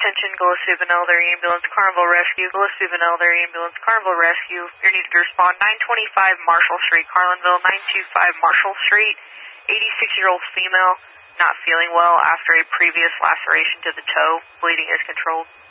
attention, Gillespie Van Elder Ambulance, Carnival Rescue, Gillespie Van Elder Ambulance, Carnival Rescue. You're needed to respond 925 Marshall Street, Carlinville, 925 Marshall Street. 86-year-old female, not feeling well after a previous laceration to the toe. Bleeding is controlled.